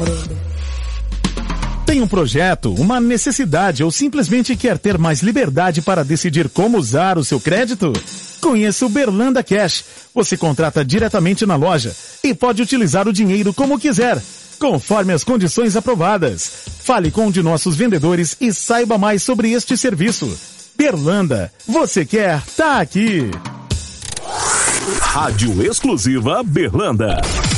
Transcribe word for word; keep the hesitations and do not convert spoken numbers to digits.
Tem um projeto, uma necessidade ou simplesmente quer ter mais liberdade para decidir como usar o seu crédito? Conheça o Berlanda Cash. Você contrata diretamente na loja e pode utilizar o dinheiro como quiser, conforme as condições aprovadas. Fale com um de nossos vendedores e saiba mais sobre este serviço. Berlanda, você quer, tá aqui. Rádio Exclusiva Berlanda.